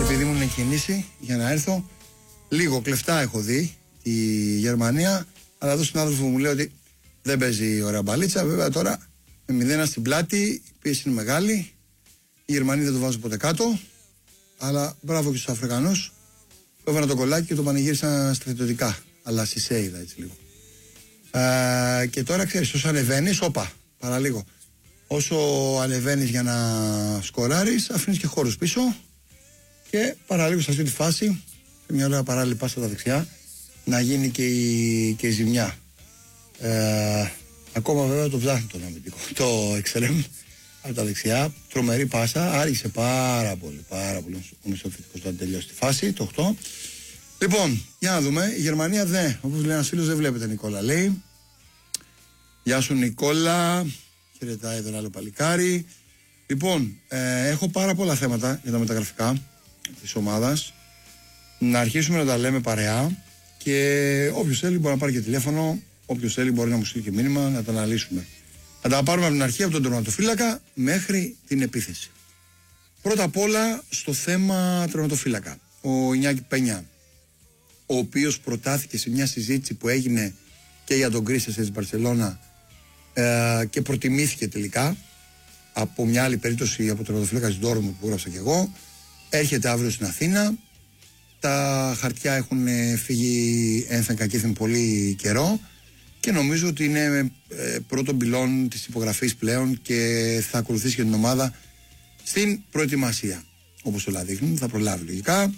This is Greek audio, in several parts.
επειδή ήμουν κινήσει για να έρθω. Λίγο κλεφτά έχω δει τη Γερμανία, αλλά εδώ συνάδελφο μου λέει ότι δεν παίζει ωραία μπαλίτσα. Βέβαια τώρα με 0 στην πλάτη, η πίεση είναι μεγάλη. Οι Γερμανοί δεν το βάζουν ποτέ κάτω. Αλλά μπράβο και στους Αφρικανούς που έβαλαν το κολλάκι και το πανηγύρισαν στρατιωτικά. Αλλά σισέιδα έτσι λίγο. Και τώρα ξέρεις, όσο ανεβαίνεις, όπα, παραλίγο. Όσο ανεβαίνεις για να σκοράρεις, αφήνεις και χώρους πίσω. Και παραλίγο σε αυτή τη φάση, σε μια ωραία παράλληλη πάσα στα δεξιά, να γίνει και η ζημιά. Ακόμα βέβαια το ψάχνει τον αμυντικό, το εξτρέμ από τα δεξιά. Τρομερή πάσα, άργησε πάρα πολύ ο μισοθετικός να τελειώσει τη φάση, το 8. Λοιπόν, για να δούμε. Η Γερμανία όπως λέει ένας φίλος, δεν βλέπετε Νικόλα. Λέει, γεια σου Νικόλα, χαιρετάει τον άλλο παλικάρι. Λοιπόν, έχω πάρα πολλά θέματα για τα μεταγραφικά της ομάδας. Να αρχίσουμε να τα λέμε παρεά και όποιος θέλει μπορεί να πάρει και τηλέφωνο, όποιος θέλει μπορεί να μου στείλει και μήνυμα να τα αναλύσουμε. Να τα πάρουμε από την αρχή, από τον τερματοφύλακα μέχρι την επίθεση. Πρώτα απ' όλα στο θέμα τερματοφύλακα. Ο Ινιάκη Πένια, ο οποίος προτάθηκε σε μια συζήτηση που έγινε και για τον Κρίσες της Μπαρσελόνα και προτιμήθηκε τελικά από μια άλλη περίπτωση από τον τερματοφύλακα της Ντόρτμουντ που έγραψα και εγώ. Έρχεται αύριο στην Αθήνα. Τα χαρτιά έχουν φύγει ένθεν κακήθεν πολύ καιρό και νομίζω ότι είναι πρώτο πυλόν της υπογραφής πλέον και θα ακολουθήσει και την ομάδα στην προετοιμασία. Όπως όλα δείχνουν, θα προλάβει λογικά.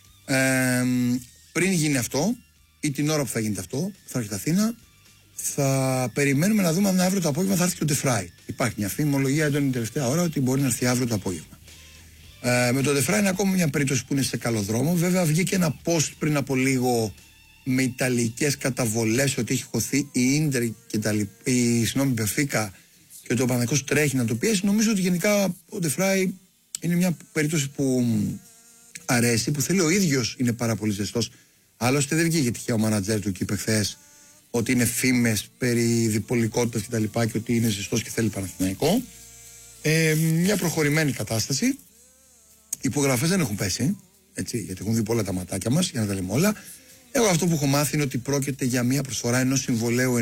Πριν γίνει αυτό ή την ώρα που θα γίνεται αυτό, θα έρχεται Αθήνα, θα περιμένουμε να δούμε αν αύριο το απόγευμα θα έρθει και ο Ντεφράι. Υπάρχει μια φημολογία έντονη την τελευταία ώρα ότι μπορεί να έρθει αύριο το απόγευμα. Με το Ντεφράι είναι ακόμα μια περίπτωση που είναι σε καλό δρόμο. Βέβαια βγήκε ένα post πριν από λίγο με ιταλικές καταβολές ότι έχει χωθεί η Ίντερ και η Μπενφίκα και ότι ο Παναθηναϊκός τρέχει να το πιέσει. Νομίζω ότι γενικά ο Ντεφράι είναι μια περίπτωση που αρέσει, που θέλει ο ίδιος, είναι πάρα πολύ ζεστός. Άλλωστε δεν βγήκε τυχαία ο μάνατζερ του και είπε χθες ότι είναι φήμες περί διπολικότητας κτλ. Και ότι είναι ζεστός και θέλει Παναθηναϊκό. Μια προχωρημένη κατάσταση. Οι υπογραφές δεν έχουν πέσει, έτσι, γιατί έχουν δει πολλά τα ματάκια μας, για να τα λέμε όλα. Εγώ αυτό που έχω μάθει είναι ότι πρόκειται για μια προσφορά ενός συμβολέου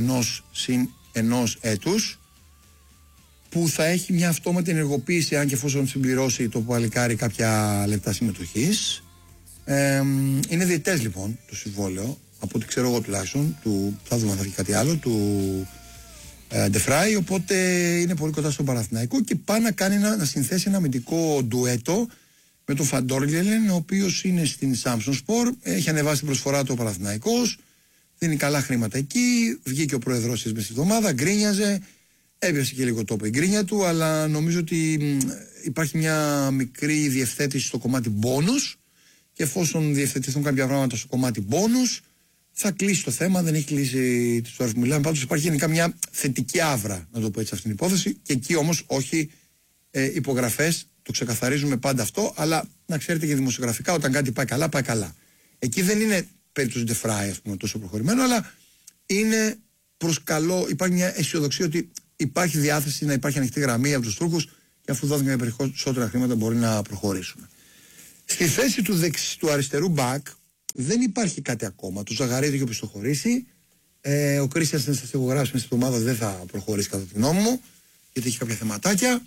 ενός έτους, που θα έχει μια αυτόματη ενεργοποίηση, αν και εφόσον συμπληρώσει το παλικάρι κάποια λεπτά συμμετοχής. Είναι διετές λοιπόν το συμβόλαιο, από ό,τι ξέρω εγώ τουλάχιστον, θα δούμε αν θα βγει κάτι άλλο, του Ντεφράι, οπότε είναι πολύ κοντά στον Παναθηναϊκό και πάει να συνθέσει ένα αμυντικό ντουέτο με τον Φαντόργελεν, ο οποίος είναι στην Samsung Sport, έχει ανεβάσει την προσφορά του ο Παναθηναϊκός, δίνει καλά χρήματα εκεί, βγήκε ο πρόεδρος της μέσα στη εβδομάδα, γκρίνιαζε, έπιασε και λίγο τόπο η γκρίνια του, αλλά νομίζω ότι υπάρχει μια μικρή διευθέτηση στο κομμάτι bonus και εφόσον διευθετηθούν κάποια πράγματα στο κομμάτι bonus θα κλείσει το θέμα, δεν έχει κλείσει τις ώρες που μιλάμε, πάντως υπάρχει γενικά μια θετική άβρα, να το πω έτσι, αυτήν την υπόθεση, και εκεί όμως όχι υπογραφές. Το ξεκαθαρίζουμε πάντα αυτό, αλλά να ξέρετε και δημοσιογραφικά, όταν κάτι πάει καλά, πάει καλά. Εκεί δεν είναι περίπτωση Ντεφράι, ας πούμε, τόσο προχωρημένο, αλλά είναι προς καλό. Υπάρχει μια αισιοδοξία ότι υπάρχει διάθεση να υπάρχει ανοιχτή γραμμή από τους Τούρκους και αφού δόθηκαν περισσότερα χρήματα μπορεί να προχωρήσουμε. Στη θέση του αριστερού μπακ δεν υπάρχει κάτι ακόμα. Το Ζαγαρίδη έχει οπισθοχωρήσει. Ο Κρίστιαν στην σταθερογράφηση μέσα στην εβδομάδα δεν θα προχωρήσει κατά τη γνώμη μου, γιατί έχει κάποια θεματάκια.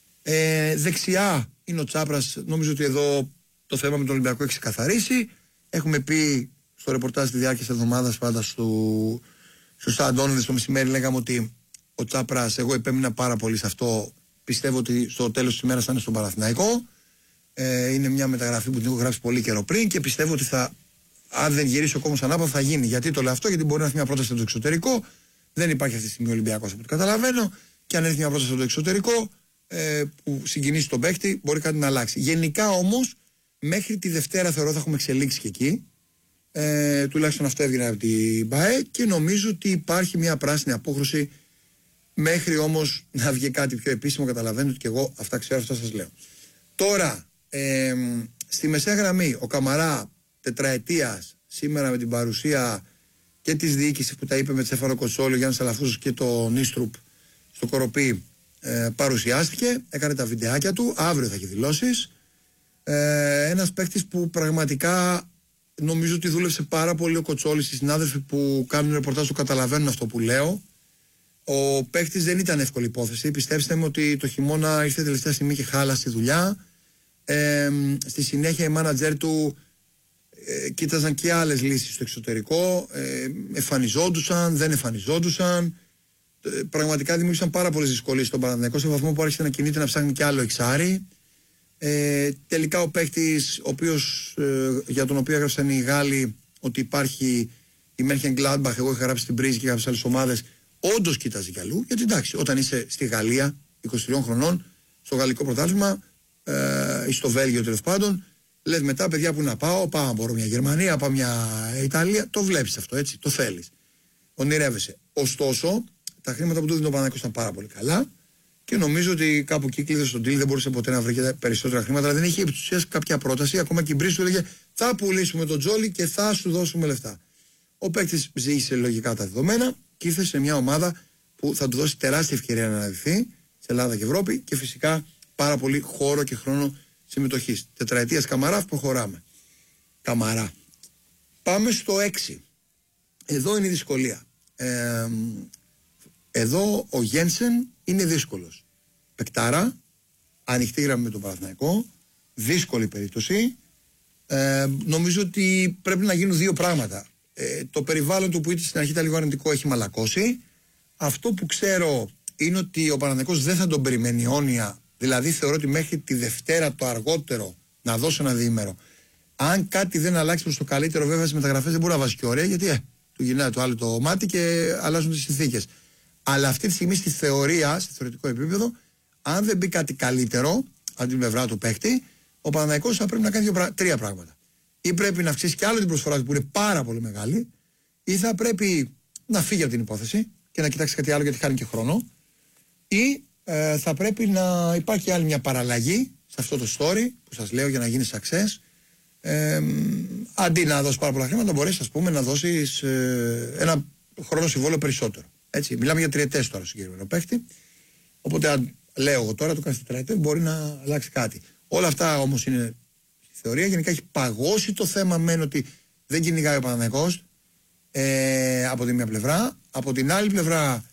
Δεξιά είναι ο Τσάπρας. Νομίζω ότι εδώ το θέμα με τον Ολυμπιακό έχει ξεκαθαρίσει. Έχουμε πει στο ρεπορτάζ τη διάρκεια της εβδομάδας, πάντα στο Αντώνιδες το μεσημέρι, λέγαμε ότι ο Τσάπρας, εγώ επέμεινα πάρα πολύ σε αυτό. Πιστεύω ότι στο τέλος της ημέρας θα είναι στον Παναθηναϊκό. Είναι μια μεταγραφή που την έχω γράψει πολύ καιρό πριν και πιστεύω ότι αν δεν γυρίσει ο κόμμος ανάποδα θα γίνει. Γιατί το λέω αυτό? Γιατί μπορεί να έρθει μια πρόταση από το εξωτερικό. Δεν υπάρχει αυτή τη στιγμή ο Ολυμπιακός από ό,τι καταλαβαίνω. Και αν έρθει μια πρόταση από το εξωτερικό που συγκινήσει τον παίκτη, μπορεί κάτι να αλλάξει. Γενικά όμως, μέχρι τη Δευτέρα θεωρώ θα έχουμε εξελίξει και εκεί. Τουλάχιστον αυτό έβγαινε από την ΠΑΕ και νομίζω ότι υπάρχει μια πράσινη απόχρωση. Μέχρι όμως να βγει κάτι πιο επίσημο, καταλαβαίνετε ότι και εγώ αυτά ξέρω, αυτά σας λέω. Τώρα, στη μεσαία γραμμή, ο Καμαρά τετραετίας, σήμερα με την παρουσία και της διοίκησης που τα είπε με Τσέφαρο Κοτσόλιο, Γιάννης Αλαφούζος και τον Νίστρουπ στο Κοροπή, παρουσιάστηκε, έκανε τα βιντεάκια του, αύριο θα έχει δηλώσεις. Ένας παίκτης που πραγματικά νομίζω ότι δούλεψε πάρα πολύ ο Κοτσόλης. Οι συνάδελφοι που κάνουν ρεπορτάζ το καταλαβαίνουν αυτό που λέω. Ο παίκτης δεν ήταν εύκολη υπόθεση. Πιστέψτε με ότι το χειμώνα ήρθε τελευταία στιγμή και χάλασε τη δουλειά. Στη συνέχεια οι μάνατζερ του κοίταζαν και άλλες λύσεις στο εξωτερικό. Εμφανιζόντουσαν, δεν εμφανιζόντουσαν. Πραγματικά δημιούργησαν πάρα πολλές δυσκολίες στον Παναθηναϊκό, σε βαθμό που άρχισε να κινείται να ψάχνει και άλλο εξάρι. Τελικά ο παίκτης, για τον οποίο έγραψαν οι Γάλλοι ότι υπάρχει η Mönchengladbach, εγώ είχα γράψει στην Πρίζη και κάποιες άλλες ομάδες, όντως κοίταζε κι αλλού. Γιατί εντάξει, όταν είσαι στη Γαλλία 23 χρονών, στο γαλλικό πρωτάθλημα ή στο Βέλγιο τέλος πάντων, λες μετά, παιδιά, που να πάω να μπορώ μια Γερμανία, πάω μια Ιταλία. Το βλέπεις αυτό, έτσι, το θέλεις. Ονειρεύεσαι. Ωστόσο, τα χρήματα που του δίνει ο Παναθηναϊκός ήταν πάρα πολύ καλά και νομίζω ότι κάπου εκεί κλείδωσε στον deal, δεν μπορούσε ποτέ να βρει περισσότερα χρήματα, αλλά δεν είχε επί της ουσίας κάποια πρόταση. Ακόμα και η Μπρίζ του έλεγε: θα πουλήσουμε τον Τζόλι και θα σου δώσουμε λεφτά. Ο παίκτης ζήτησε λογικά τα δεδομένα και ήρθε σε μια ομάδα που θα του δώσει τεράστια ευκαιρία να αναδειχθεί σε Ελλάδα και Ευρώπη και φυσικά πάρα πολύ χώρο και χρόνο συμμετοχής. Τετραετίας Καμαρά, προχωράμε. Καμαρά. Πάμε στο 6. Εδώ είναι η δυσκολία. Εδώ ο Γένσεν είναι δύσκολος. Πεκτάρα, ανοιχτή γραμμή με τον Παναθηναϊκό, δύσκολη περίπτωση. Νομίζω ότι πρέπει να γίνουν δύο πράγματα. Το περιβάλλον του που ήταν στην αρχή ήταν λίγο αρνητικό, έχει μαλακώσει. Αυτό που ξέρω είναι ότι ο Παναθηναϊκός δεν θα τον περιμένει αιώνια. Δηλαδή θεωρώ ότι μέχρι τη Δευτέρα το αργότερο να δώσω ένα διήμερο. Αν κάτι δεν αλλάξει προς το καλύτερο, βέβαια στις μεταγραφές δεν μπορεί να βάζει και ωραία, γιατί του γυρνάει το άλλο το μάτι και αλλάζουν τις συνθήκες. Αλλά αυτή τη στιγμή στη θεωρία, σε θεωρητικό επίπεδο, αν δεν μπει κάτι καλύτερο από την πλευρά του παίχτη, ο Παναθηναϊκός θα πρέπει να κάνει τρία πράγματα. Ή πρέπει να αυξήσει κι άλλο την προσφορά του που είναι πάρα πολύ μεγάλη, ή θα πρέπει να φύγει από την υπόθεση και να κοιτάξει κάτι άλλο γιατί χάνει και χρόνο, ή θα πρέπει να υπάρχει άλλη μια παραλλαγή σε αυτό το story που σας λέω για να γίνει success. Αντί να δώσει πάρα πολλά χρήματα, μπορείς, ας πούμε, να δώσεις ένα χρόνο συμβόλαιο περισσότερο. Έτσι, μιλάμε για τριετές τώρα συγκεκριμένο παίχτη. Οπότε, αν λέω εγώ τώρα, το κάνει στο τριετές, μπορεί να αλλάξει κάτι. Όλα αυτά όμως είναι στη θεωρία. Γενικά έχει παγώσει το θέμα, μεν ότι δεν κυνηγάει ο Παναθηναϊκός από τη μία πλευρά. Από την άλλη πλευρά,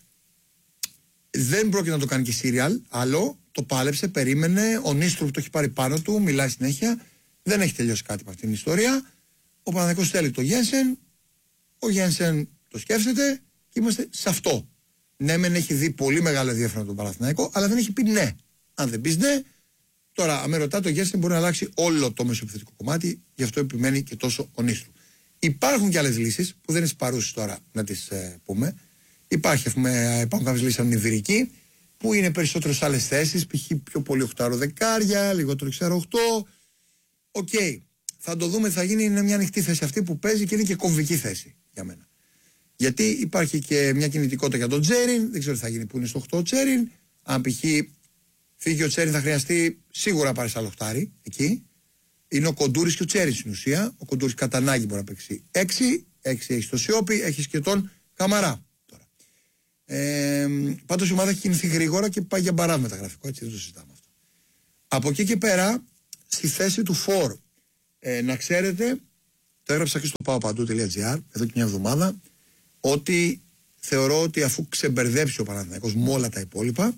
δεν πρόκειται να το κάνει και serial. Άλλο, το πάλεψε, περίμενε. Ο Νίστρουφ το έχει πάρει πάνω του, μιλάει συνέχεια. Δεν έχει τελειώσει κάτι από αυτήν την ιστορία. Ο Παναθηναϊκός θέλει το Γένσεν. Ο Γένσεν το σκέφτεται και είμαστε σε αυτό. Ναι, μεν έχει δει πολύ μεγάλο ενδιαφέρον τον Παναθηναϊκό, αλλά δεν έχει πει ναι. Αν δεν πει ναι, τώρα, αν με ρωτά, το Γένσεν μπορεί να αλλάξει όλο το μεσοεπιθετικό κομμάτι, γι' αυτό επιμένει και τόσο ο Νίστρου. Υπάρχουν και άλλες λύσεις που δεν είναι παρούσες τώρα να τις πούμε. Υπάρχουν κάποιες λύσεις ανιβηρική που είναι περισσότερο σε άλλες θέσεις, π.χ. πιο πολύ 8 δεκάρια, λιγότερο 6-8. Οκ. Θα το δούμε, θα γίνει, είναι μια ανοιχτή θέση αυτή που παίζει και είναι και κομβική θέση για μένα. Γιατί υπάρχει και μια κινητικότητα για τον Τσέριν, δεν ξέρω τι θα γίνει που είναι στο 8 ο Τσέριν. Αν π.χ. φύγει ο Τσέριν, θα χρειαστεί σίγουρα να πάρει άλλο χτάρι εκεί. Είναι ο Κοντούρης και ο Τσέριν στην ουσία. Ο Κοντούρης κατά ανάγκη μπορεί να παίξει 6 έχει το Σιόπι, έχει και τον Καμαρά τώρα. Πάντως η ομάδα έχει κινηθεί γρήγορα και πάει για μπαρά μεταγραφικό, έτσι δεν το συζητάμε αυτό. Από εκεί και πέρα, στη θέση του Φορ, να ξέρετε, το έγραψα και στο paopandou.gr εδώ και μια εβδομάδα, ότι θεωρώ ότι αφού ξεμπερδέψει ο Παναθηναϊκός με όλα τα υπόλοιπα,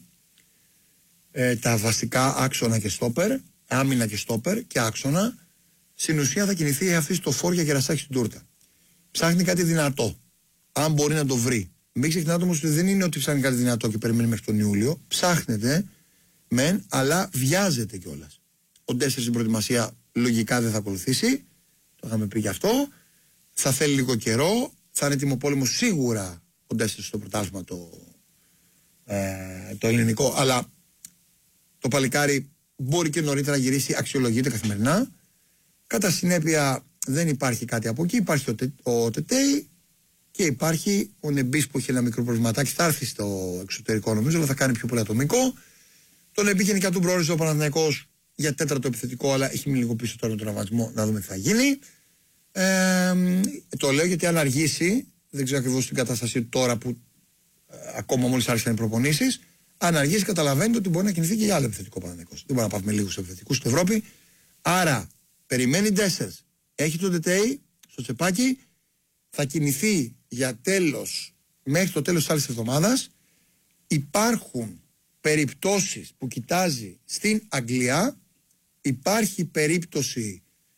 τα βασικά άξονα και στόπερ, άμυνα και στόπερ και άξονα, στην ουσία θα κινηθεί αυτή στο Φορ για κερασάκι στην τούρτα. Ψάχνει κάτι δυνατό, αν μπορεί να το βρει. Μην ξεχνάτε όμως ότι δεν είναι ότι ψάχνει κάτι δυνατό και περιμένει μέχρι τον Ιούλιο. Ψάχνεται, μεν, αλλά βιάζεται κιόλας. Ο Ντέσσερ στην προετοιμασία λογικά δεν θα ακολουθήσει. Το είχαμε πει γι' αυτό. Θα θέλει λίγο καιρό. Θα είναι τιμοπόλεμο σίγουρα ο Ντέσσερ στο πρωτάθλημα το ελληνικό. Αλλά το παλικάρι μπορεί και νωρίτερα να γυρίσει, αξιολογείται καθημερινά. Κατά συνέπεια δεν υπάρχει κάτι από εκεί. Υπάρχει ο Τετέι και υπάρχει ο Νεμπής που έχει ένα μικρό προβληματάκι. Θα έρθει στο εξωτερικό νομίζω, αλλά θα κάνει πιο πολύ ατομικό. Τον Νεμπή γενικά του προόριζε ο Παναθηναϊκός για τέταρτο επιθετικό, αλλά έχει μείνει λίγο πίσω τώρα με τον τραυματισμό, να δούμε τι θα γίνει. Το λέω γιατί αν αργήσει, δεν ξέρω ακριβώς την κατάστασή του τώρα που ακόμα μόλις άρχισαν οι προπονήσεις, αν αργήσει καταλαβαίνετε ότι μπορεί να κινηθεί και για άλλο επιθετικό Παναθηναϊκός. Δεν μπορεί να πάμε με λίγους επιθετικούς στην Ευρώπη. Άρα, περιμένει Ντέσσερς. Έχει το Ντετέι στο τσεπάκι. Θα κινηθεί για τέλος, μέχρι το τέλος της άλλης εβδομάδας. Υπάρχουν περιπτώσεις που κοιτάζει στην Αγγλία. Υπάρχει περίπτωση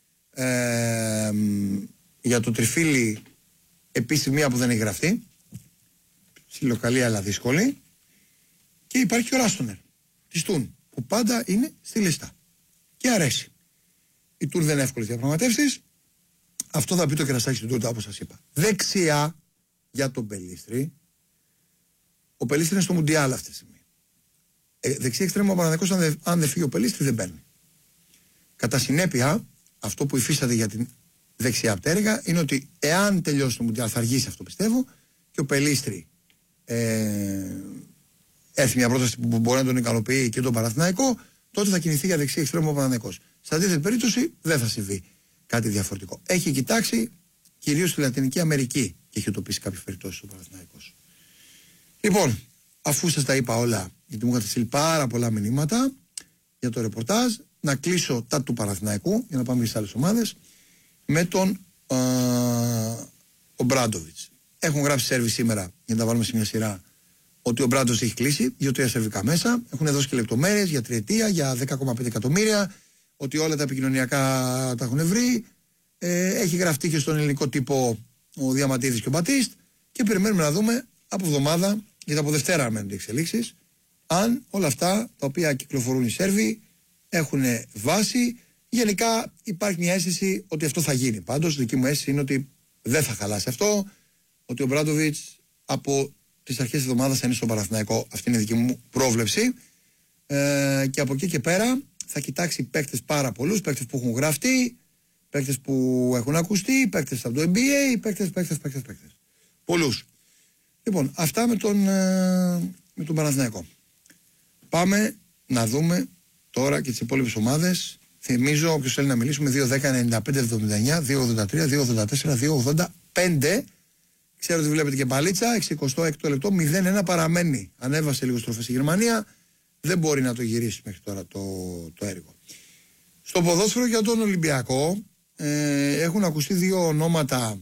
για το τριφύλι επίσημη μία που δεν έχει γραφτεί. Συλλοκαλία αλλά δύσκολη. Και υπάρχει και ο Ράστονερ της Τουν που πάντα είναι στη λίστα και αρέσει. Η Τουν δεν είναι εύκολες διαπραγματεύσεις. Αυτό θα πει το κερασάκι στην Τούρτα όπως σας είπα. Δεξιά για τον Πελίστρη. Ο Πελίστρη είναι στο Μουντιάλ αυτή τη στιγμή. Δεξιά εξτρέμμα ο Παναθηναϊκός αν δεν φύγει ο Πελίστρη δεν παίρνει. Κατά συνέπεια αυτό που υφίσταται για την δεξιά πτέρυγα είναι ότι εάν τελειώσει το Μουντιάλ θα αργήσει αυτό πιστεύω και ο Πελίστρη έρθει μια πρόταση που μπορεί να τον ικανοποιεί και τον Παναθηναϊκό, τότε θα κινηθεί για δεξί εξτρέμμα ο Παναθηναϊκός. Σε αντίθετη περίπτωση δεν θα συμβεί κάτι διαφορετικό. Έχει κοιτάξει κυρίως στη Λατινική Αμερική και έχει εντοπίσει κάποιες περιπτώσεις ο Παναθηναϊκός. Λοιπόν, αφού σας τα είπα όλα, γιατί μου είχατε στείλει πάρα πολλά μηνύματα για το ρεπορτάζ, να κλείσω τα του Παναθηναϊκού για να πάμε στις άλλες ομάδες με τον ο Μπράντοβιτς. Έχουν γράψει σέρβι σήμερα για να τα βάλουμε σε μια σειρά ότι ο Μπράντοβιτς έχει κλείσει 2-3 σερβικά μέσα. Έχουν δώσει και λεπτομέρειες για τριετία, για 10,5 εκατομμύρια, ότι όλα τα επικοινωνιακά τα έχουν βρει. Έχει γραφτεί και στον ελληνικό τύπο ο Διαμαντίδης και ο Μπατίστ και περιμένουμε να δούμε από εβδομάδα, γιατί από Δευτέρα μένουν οι εξελίξεις, αν όλα αυτά τα οποία κυκλοφορούν οι Σέρβοι έχουν βάση. Γενικά υπάρχει μια αίσθηση ότι αυτό θα γίνει. Πάντως, δική μου αίσθηση είναι ότι δεν θα χαλάσει αυτό, ότι ο Μπράντοβιτς από τις αρχές της εβδομάδας θα είναι στον Παναθηναϊκό. Αυτή είναι η δική μου πρόβλεψη. Και από εκεί και πέρα θα κοιτάξει παίκτες πάρα πολλούς, παίκτες που έχουν γραφτεί, παίκτες που έχουν ακουστεί, παίκτες από το NBA, παίκτες. Πολλούς. Λοιπόν, αυτά με τον Παναθηναϊκό. Πάμε να δούμε τώρα και τις υπόλοιπες ομάδες. Θυμίζω, όποιος θέλει να μιλήσουμε, 2-10-95-79, 2-83, 2-84, 2-85. Ξέρω ότι βλέπετε και παλίτσα, 66ο λεπτό, 0-1 παραμένει. Ανέβασε λίγο στροφές η Γερμανία, δεν μπορεί να το γυρίσει μέχρι τώρα το έργο. Στο ποδόσφαιρο για τον Ολυμπιακό έχουν ακουστεί δύο ονόματα.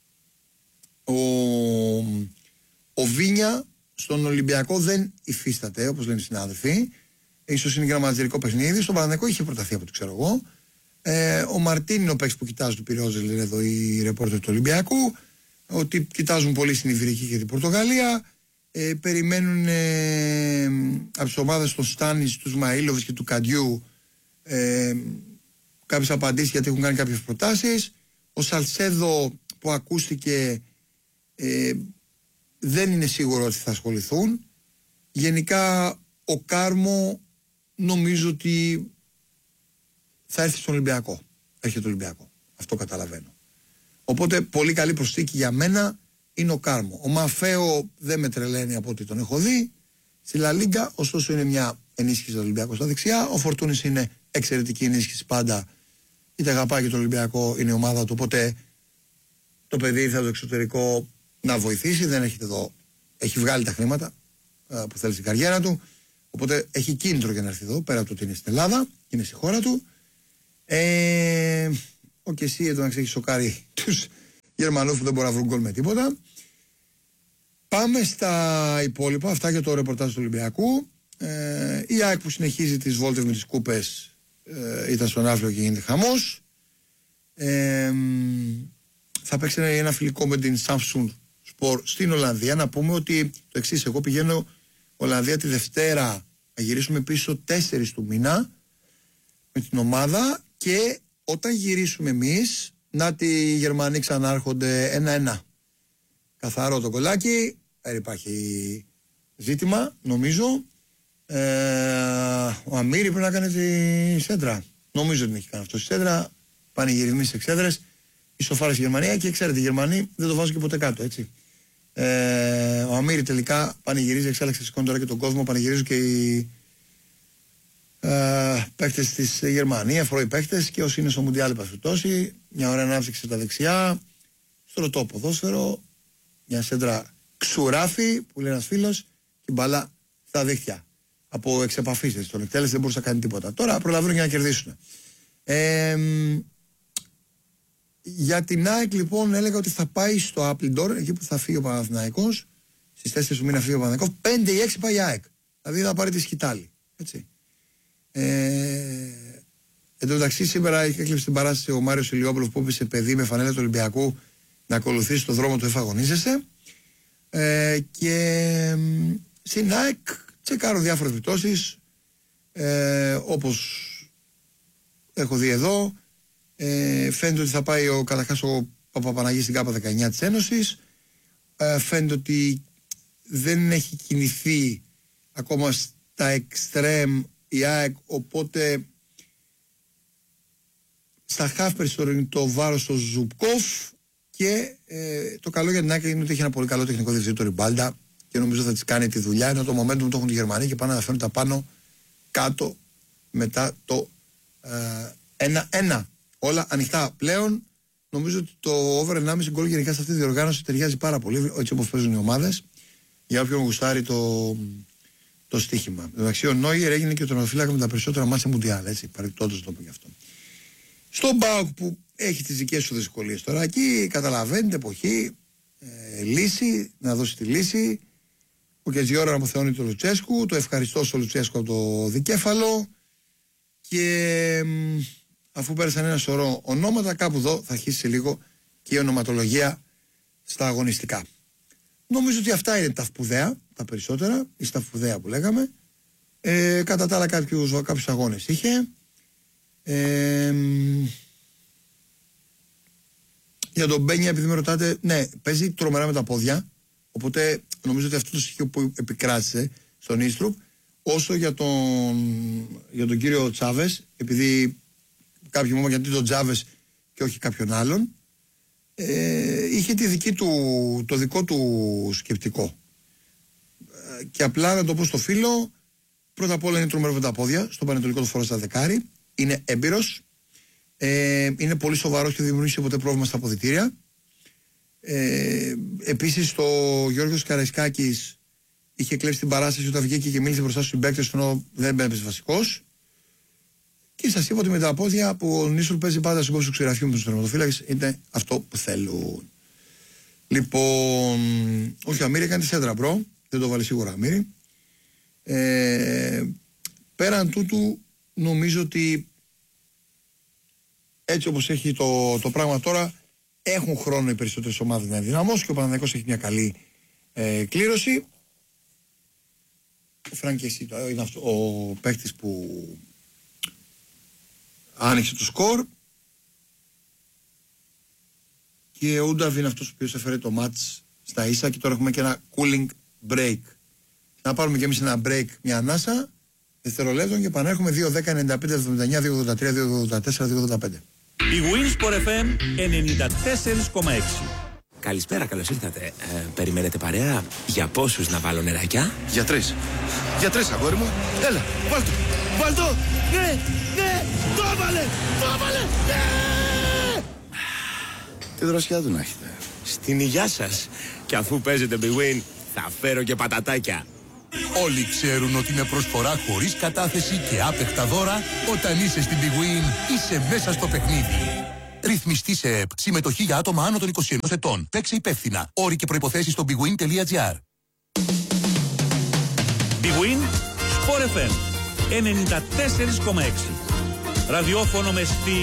Ο Βίνια στον Ολυμπιακό δεν υφίσταται, όπως λένε οι συνάδελφοι. Ίσως είναι γραμματζερικό παιχνίδι. Στον Παναθηναϊκό είχε προταθεί από ό,τι ξέρω εγώ. Ο Μαρτίν είναι ο παίκτης που κοιτάζει του Πυραιόζε, λένε εδώ οι ρεπόρτερ του Ολυμπιακού. Ότι κοιτάζουν πολύ στην Ιβηρική και την Πορτογαλία. Περιμένουν από τις ομάδες των Στάνης, του Σμαΐλοβης και του Καντιού κάποιες απαντήσεις γιατί έχουν κάνει κάποιες προτάσεις. Ο Σαλσέδο που ακούστηκε δεν είναι σίγουρο ότι θα ασχοληθούν. Γενικά ο Κάρμο νομίζω ότι θα έρθει στον Ολυμπιακό. Έρχεται το Ολυμπιακό. Αυτό καταλαβαίνω. Οπότε πολύ καλή προσθήκη για μένα είναι ο Κάρμο. Ο Μαφέο δεν με τρελαίνει από ό,τι τον έχω δει στη Λα Λίγκα, ωστόσο είναι μια ενίσχυση του Ολυμπιακού στα δεξιά. Ο Φορτούνης είναι εξαιρετική ενίσχυση πάντα. Είτε αγαπάει και το Ολυμπιακό, είναι η ομάδα του. Οπότε το παιδί θα το εξωτερικό να βοηθήσει. Δεν έχετε εδώ. Έχει βγάλει τα χρήματα που θέλει στην καριέρα του. Οπότε έχει κίνητρο για να έρθει εδώ, πέρα από το ότι είναι στην Ελλάδα, είναι στη χώρα του. Ο Κεσί εδώ να έχει σοκάρει τους Γερμανούς που δεν μπορούν να βρουν γκολ με τίποτα. Πάμε στα υπόλοιπα, αυτά για το ρεπορτάζ του Ολυμπιακού. Η ΑΕΚ που συνεχίζει τις βόλτες με τις κούπες ήταν στον Άφλιο και γίνεται χαμός. Θα παίξει ένα φιλικό με την Samsung Sport στην Ολλανδία. Να πούμε ότι το εξής, εγώ πηγαίνω Ολλανδία τη Δευτέρα, να γυρίσουμε πίσω 4 του μήνα με την ομάδα και όταν γυρίσουμε εμείς, να τη Γερμανοί ξανάρχονται 1-1. Καθαρό το κολλάκι, δεν υπάρχει ζήτημα, νομίζω. Ο Αμύρη πρέπει να κάνει τη σέντρα. Νομίζω ότι την έχει κάνει αυτό στη σέντρα. Πανηγυρισμοί στις εξέδρες. Ισοφάρισε η Γερμανία και ξέρετε, οι Γερμανοί δεν το βάζουν και ποτέ κάτω, έτσι. Ο Αμύρη τελικά πανηγυρίζει, εξέλεξε σηκώνει τώρα και τον κόσμο. Πανηγυρίζουν και οι παίκτες της Γερμανίας, πρώοι παίκτες και όσοι είναι στο Μουντιάλ επαφητώσει. Μια ωραία ανάπτυξη στα δεξιά. Στο ρωτό ποδόσφαιρο. Μια σέντρα ξουράφι που λέει ένας φίλος και μπαλά στα δίχτυα. Από εξεπαφής στον εκτέλεση δεν μπορούσε να κάνει τίποτα. Τώρα προλαβαίνουν για να κερδίσουν. Για την ΑΕΚ λοιπόν έλεγα ότι θα πάει στο Appledore, εκεί που θα φύγει ο Παναθηναϊκός, στις 4 του μήνα φύγει ο Παναθηναϊκός, 5 ή 6 πάει η ΑΕΚ. Δηλαδή θα πάρει τη σκητάλη. Έτσι. Εν τω μεταξύ, σήμερα έχει έκλειψε την παράσταση ο Μάριος Ηλιόπουλος που είπε σε παιδί με φανέλα του Ολυμπιακού να ακολουθήσει το δρόμο του εφαγωνίζεσαι. Και στην ΑΕΚ τσεκάρω διάφορες περιπτώσεις, όπως έχω δει εδώ. Φαίνεται ότι θα πάει καταρχάς ο Παπαπαναγής στην ΚΑΠΑ 19 της Ένωσης. Φαίνεται ότι δεν έχει κινηθεί ακόμα στα εξτρέμ η ΑΕΚ, οπότε στα χαφ περισσότερο είναι το βάρος στο Ζουμπκόφ. Και το καλό για την ΑΕΚ είναι ότι έχει ένα πολύ καλό τεχνικό διευθυντή, το Ριμπάλντα, και νομίζω θα της κάνει τη δουλειά. Ενώ το momentum το έχουν οι Γερμανοί και πάνε να φέρουν τα πάνω κάτω μετά το 1-1. Όλα ανοιχτά πλέον. Νομίζω ότι το over 1,5 γκολ γενικά σε αυτή τη διοργάνωση ταιριάζει πάρα πολύ, έτσι όπως παίζουν οι ομάδες, για όποιον γουστάρει το στοίχημα. Εντάξει, ο Νόιερ έγινε και ο τερματοφύλακα με τα περισσότερα μάτια Μουντιάλ, έτσι, παρεμπιπτόντως το πω γι' αυτό. Στον ΠΑΟΚ που έχει τις δικές σου δυσκολίες τώρα, εκεί καταλαβαίνετε εποχή, λύση, να δώσει τη λύση. Ο Κετζιόρα να αποθεώνει τον Λουτσέσκου, το ευχαριστώ στο Λουτσέσκου από το δικέφαλο, και αφού πέρασαν ένα σωρό ονόματα, κάπου εδώ θα αρχίσει σε λίγο και η ονοματολογία στα αγωνιστικά. Νομίζω ότι αυτά είναι τα σπουδαία, τα περισσότερα, ή στα σπουδαία που λέγαμε. Κατά τα άλλα κάποιους αγώνες είχε. Για τον Μπένια, επειδή με ρωτάτε, ναι, παίζει τρομερά με τα πόδια, οπότε νομίζω ότι αυτό το στοιχείο που επικράτησε στον Ίστρουπ. Όσο για τον κύριο Τσάβες, επειδή κάποιοι μου είπαν γιατί τον Τσάβες και όχι κάποιον άλλον, είχε το δικό του σκεπτικό. Και απλά να το πω στο φίλο, πρώτα απ' όλα είναι τρομερό με τα πόδια, στο Πανετολικό το φορά στα δεκάρι, είναι έμπειρος, είναι πολύ σοβαρός και δεν δημιουργήσε ποτέ πρόβλημα στα αποδυτήρια. Επίσης το Γιώργος Καραϊσκάκης είχε κλέψει την παράσταση όταν βγήκε και μίλησε μπροστά στους συμπαίκτες, ενώ δεν έπαιζε βασικός. Και σας είπα ότι με τα πόδια που ο Νίσουλ παίζει πάντα στην κόψη του ξηραφιού με τους τερματοφύλακες είναι αυτό που θέλουν. Λοιπόν, όχι, ο Αμύρη έκανε τη σέντρα μπρο, δεν το βάλει σίγουρα Αμύρη. Πέραν τούτου, νομίζω ότι έτσι όπως έχει το πράγμα τώρα, έχουν χρόνο οι περισσότερες ομάδες να ενδυναμώσουν και ο Παναθηναϊκός έχει μια καλή κλήρωση. Ο Φραγκεσί είναι αυτό, ο παίκτης που άνοιξε το σκορ, και ο Ούνταβ είναι αυτός ο οποίος έφερε το μάτς στα ίσα, και τώρα έχουμε και ένα cooling break. Να πάρουμε και εμείς ένα break, μια ανάσα δευτερολέπτων, και επανέρχομαι 2-10-95-79-2-83-2-84-2-85. Η Winsport FM 94,6. Καλησπέρα, καλώς ήρθατε. Περιμένετε παρέα? Για πόσους να βάλω νεράκια? Για τρεις. Για τρεις, αγόρι μου. Έλα, βάλτο. Βάλτο. Ναι, ναι. Το έβαλε. Το έβαλε. Ναι. Τι δροσιά του να έχετε. Στην υγειά σας. Και αφού παίζετε Big Win, θα φέρω και πατατάκια. Όλοι ξέρουν ότι με προσφορά χωρίς κατάθεση και άπεχτα δώρα, όταν είσαι στην Big Win, είσαι μέσα στο παιχνίδι. Ρυθμιστή σε ΕΠ. Συμμετοχή για άτομα άνω των 21 ετών. Παίξε υπεύθυνα. Όροι και προϋποθέσεις στο bigwin.gr. Big Win, Sport FM 94,6. Ραδιόφωνο με στυλ